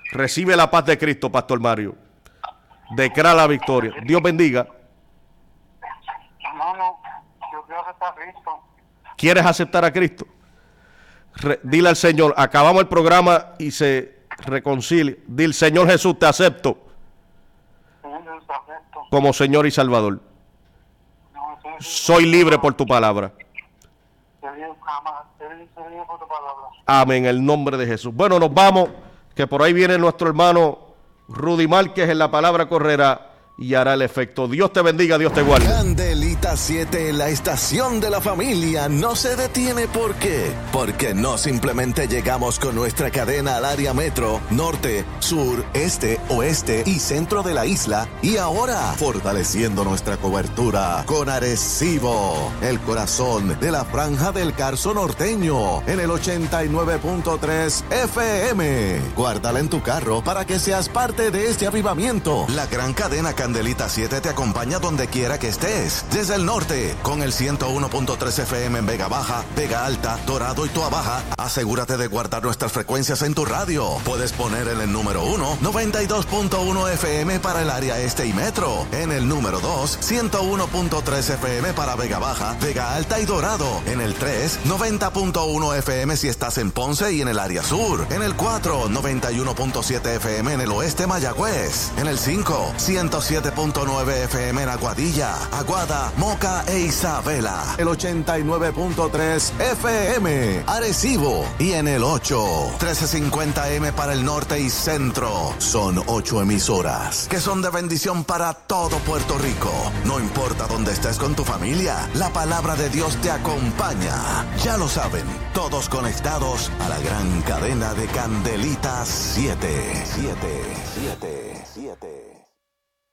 Recibe la paz de Cristo, Pastor Mario. Declara la victoria. Dios bendiga. Hermano, yo quiero aceptar a Cristo. ¿Quieres aceptar a Cristo? Dile al Señor, acabamos el programa y se reconcilia. Dile, Señor Jesús, te acepto Señor, yo te acepto. como Señor y Salvador. No, Señor, Soy libre por tu palabra. te digo jamás, te digo por tu palabra. Amén, en el nombre de Jesús. Bueno, nos vamos, que por ahí viene nuestro hermano Rudy Márquez, en la palabra correrá y hará el efecto. Dios te bendiga, Dios te guarde. Candelita 7, la estación de la familia, no se detiene. ¿Por qué? Porque no simplemente llegamos con nuestra cadena al área metro, norte, sur, este, oeste y centro de la isla, y ahora fortaleciendo nuestra cobertura con Arecibo, el corazón de la franja del Carso norteño, en el 89.3 FM. Guárdala en tu carro para que seas parte de este avivamiento. La gran cadena Candelita 7 te acompaña donde quiera que estés. Desde el norte, con el 101.3 FM en Vega Baja, Vega Alta, Dorado y Toa Baja. Asegúrate de guardar nuestras frecuencias en tu radio. Puedes poner en el número 1, 92.1 FM para el área este y metro. En el número 2, 101.3 FM para Vega Baja, Vega Alta y Dorado. En el 3, 90.1 FM si estás en Ponce y en el área sur. En el 4, 91.7 FM en el oeste Mayagüez. En el 5, 107.9 FM en Aguadilla, Aguada, Moca e Isabela. El 89.3 FM, Arecibo. Y en el 8, 1350M para el norte y centro. Son 8 emisoras que son de bendición para todo Puerto Rico. No importa dónde estés con tu familia, la palabra de Dios te acompaña. Ya lo saben, todos conectados a la gran cadena de Candelita 7. 7.